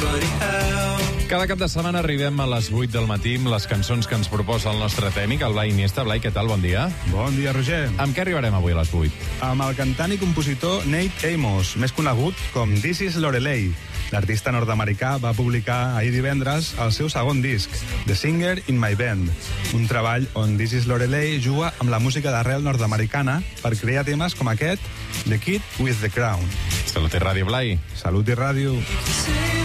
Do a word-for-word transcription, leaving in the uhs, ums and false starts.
Cada cap de setmana arribem a les vuit del matí amb les cançons que ens proposa el nostre tècnic, el Blai Iniesta. Blai, què tal? Bon dia. Bon dia, Roger. Amb què arribarem avui a les vuit? Amb el cantant i compositor Nate Amos, més conegut com This is Lorelei. L'artista nord-americà va publicar ahir divendres el seu segon disc, The Singer in My Band, un treball on This is Lorelei juga amb la música d'arrel nord-americana per crear temes com aquest, The Kid with the Crown. Salut i ràdio, Blai. Salut i ràdio.